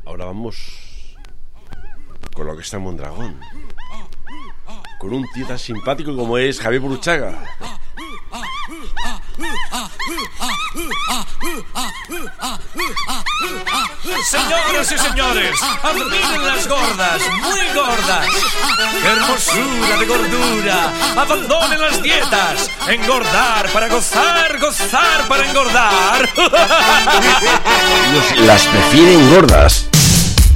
Ahora vamos con lo que está en Mondragón, con un tío tan simpático como es Javier Burruchaga. Señoras y señores, admiren las gordas, muy gordas. ¡Qué hermosura de gordura! ¡Abandonen las dietas! Engordar para gozar, gozar para engordar. Las prefieren gordas.